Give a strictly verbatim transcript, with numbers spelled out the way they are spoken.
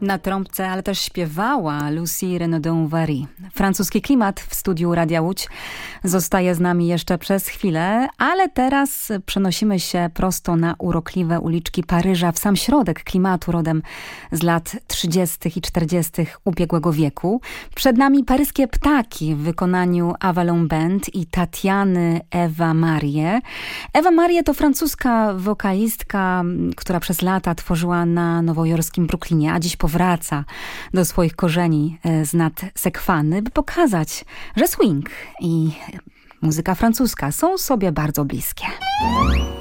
Na trąbce, ale też śpiewała Lucie Renaudin-Vary. Francuski klimat w studiu Radia Łódź zostaje z nami jeszcze przez chwilę, ale teraz przenosimy się prosto na urokliwe uliczki Paryża, w sam środek klimatu, rodem z lat trzydziestych i czterdziestych ubiegłego wieku. Przed nami Paryskie ptaki w wykonaniu Avalon Band i Tatiany Eva Marie. Eva Marie to francuska wokalistka, która przez lata tworzyła na nowojorskim Brooklynie, a dziś powraca do swoich korzeni z nad Sekwany, by pokazać, że swing i muzyka francuska są sobie bardzo bliskie.